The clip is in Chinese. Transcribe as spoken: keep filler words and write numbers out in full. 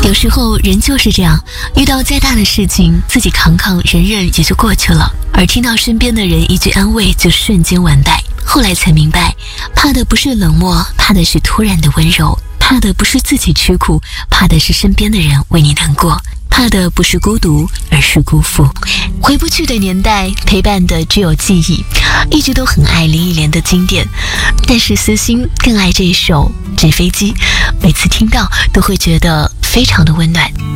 有时候人就是这样，遇到再大的事情，自己扛扛忍忍也就过去了，而听到身边的人一句安慰，就瞬间完蛋。后来才明白，怕的不是冷漠，怕的是突然的温柔，怕的不是自己吃苦，怕的是身边的人为你难过，怕的不是孤独，而是辜负。回不去的年代，陪伴的只有记忆。一直都很爱林忆莲的经典，但是私心更爱这首《纸飞机》，每次听到都会觉得非常的温暖。